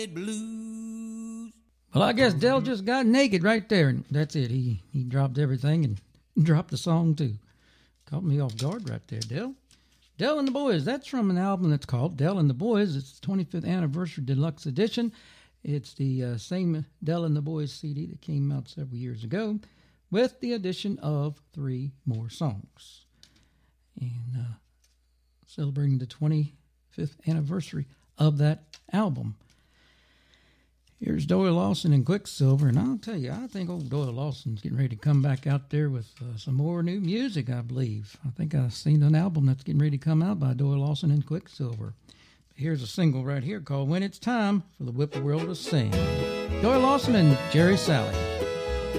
Blues. Well, I guess Del just got naked right there, and that's it. He dropped everything and dropped the song, too. Caught me off guard right there, Del. Del and the Boys, that's from an album that's called Del and the Boys. It's the 25th Anniversary Deluxe Edition. It's the same Del and the Boys CD that came out several years ago, with the addition of 3 more songs. And celebrating the 25th anniversary of that album. Here's Doyle Lawson and Quicksilver, and I'll tell you, I think old Doyle Lawson's getting ready to come back out there with some more new music, I believe. I think I've seen an album that's getting ready to come out by Doyle Lawson and Quicksilver. Here's a single right here called When It's Time for the Whippoorwill to Sing. Doyle Lawson and Jerry Salley.